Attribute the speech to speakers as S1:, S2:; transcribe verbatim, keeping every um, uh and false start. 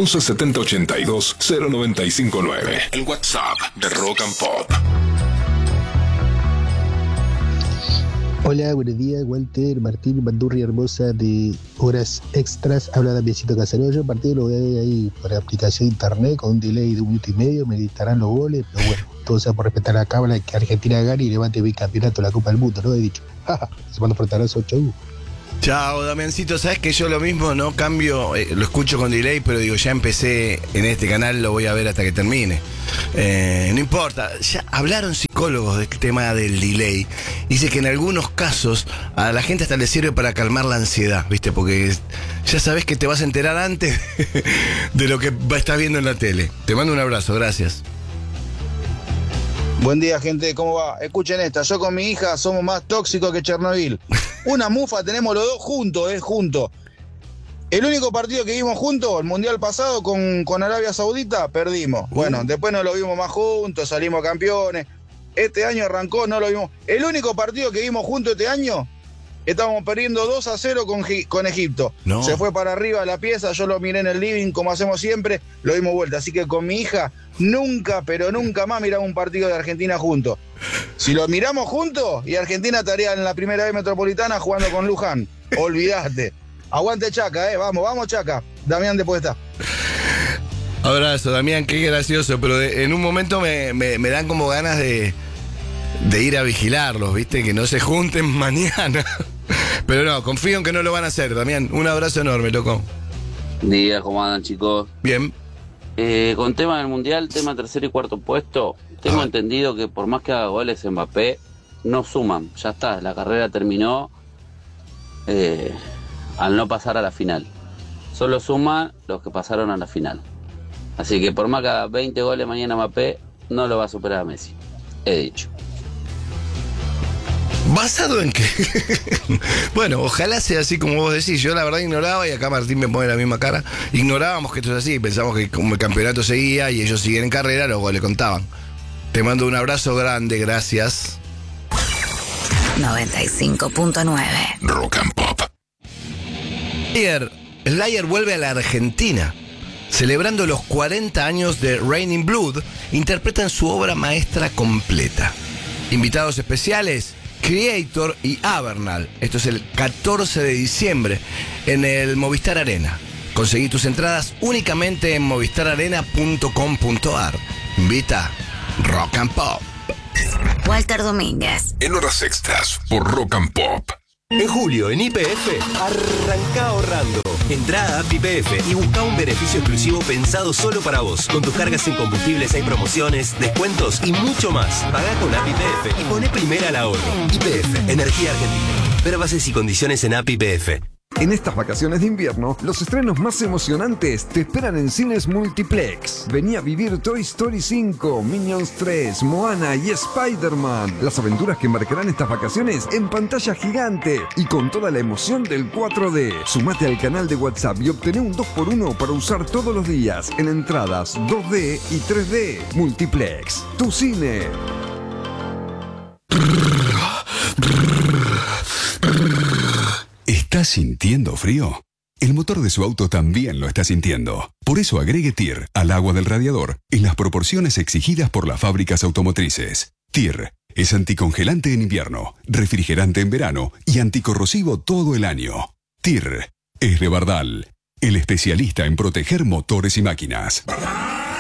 S1: once setenta ochenta y dos cero noventa y cinco nueve. El WhatsApp de Rock and Pop.
S2: Hola, buenos días, Walter, Martín, Bandurria Hermosa de Horas Extras. Habla Damiancito Casarollo. El partido lo veo ahí por aplicación de internet con un delay de un minuto y medio. Me dictarán los goles, pero bueno, todo sea por respetar la cámara, que Argentina gane y levante bicampeonato de la Copa del Mundo, ¿no? He dicho. Se manda frontarazo, chau.
S3: Chao, Damiancito. Sabes que yo lo mismo no cambio, eh, lo escucho con delay, pero digo, ya empecé en este canal, lo voy a ver hasta que termine. Eh, no importa, ya hablaron psicólogos del tema del delay. Dice que en algunos casos a la gente hasta le sirve para calmar la ansiedad, ¿viste? Porque ya sabes que te vas a enterar antes de lo que estás viendo en la tele. Te mando un abrazo, gracias.
S4: Buen día, gente, ¿cómo va? Escuchen esta, yo con mi hija somos más tóxicos que Chernobyl. Una mufa tenemos los dos juntos, eh, juntos. El único partido que vimos juntos, el mundial pasado con, con Arabia Saudita, perdimos. Bueno, después no lo vimos más juntos, salimos campeones. Este año arrancó, no lo vimos. El único partido que vimos juntos este año, estábamos perdiendo dos a cero con, con Egipto. No. Se fue para arriba la pieza, yo lo miré en el living, como hacemos siempre, lo dimos vuelta. Así que con mi hija, nunca, pero nunca más miramos un partido de Argentina juntos. Si lo miramos juntos, y Argentina estaría en la primera vez metropolitana jugando con Luján. Olvídate. Aguante Chaca, eh, vamos, vamos Chaca. Damián después está.
S3: Abrazo, Damián, qué gracioso, pero de, en un momento me, me, me dan como ganas de, de ir a vigilarlos, ¿viste? Que no se junten mañana. Pero no, confío en que no lo van a hacer, Damián. Un abrazo enorme, loco.
S5: Buen día, ¿cómo andan, chicos?
S3: Bien.
S5: Eh, con tema del Mundial, tema tercer y cuarto puesto, tengo ah. entendido que por más que haga goles Mbappé, no suman. Ya está, la carrera terminó eh, al no pasar a la final. Solo suman los que pasaron a la final. Así que por más que haga veinte goles mañana Mbappé, no lo va a superar a Messi. He dicho.
S3: ¿Basado en qué? Bueno, ojalá sea así como vos decís. Yo la verdad ignoraba, y acá Martín me pone la misma cara. Ignorábamos que esto es así. Pensamos que como el campeonato seguía y ellos siguen en carrera, los goles contaban. Te mando un abrazo grande, gracias.
S6: noventa y cinco punto nueve
S1: Rock and Pop.
S3: Slayer, Slayer vuelve a la Argentina. Celebrando los cuarenta años de Raining Blood, interpretan su obra maestra completa. Invitados especiales, Creator y Avernal. Esto es el catorce de diciembre en el Movistar Arena. Conseguí tus entradas únicamente en movistar arena punto com punto ar. Invita Rock and Pop.
S6: Walter Domínguez.
S1: En Horas Extras por Rock and Pop.
S7: En julio, en Y P F, arranca ahorrando. Entrá a App Y P F y busca un beneficio exclusivo pensado solo para vos. Con tus cargas en combustibles hay promociones, descuentos y mucho más. Pagá con App Y P F y poné primera al ahorro. Y P F, Energía Argentina. Ver bases y condiciones en App Y P F.
S8: En estas vacaciones de invierno, los estrenos más emocionantes te esperan en Cines Multiplex. Vení a vivir Toy Story cinco, Minions tres, Moana y Spider-Man. Las aventuras que marcarán estas vacaciones en pantalla gigante y con toda la emoción del cuatro D. Sumate al canal de WhatsApp y obtené un dos por uno para usar todos los días en entradas dos D y tres D. Multiplex, tu cine.
S9: ¿Estás sintiendo frío? El motor de su auto también lo está sintiendo. Por eso agregue T I R al agua del radiador en las proporciones exigidas por las fábricas automotrices. T I R es anticongelante en invierno, refrigerante en verano y anticorrosivo todo el año. T I R es de Bardal, el especialista en proteger motores y máquinas.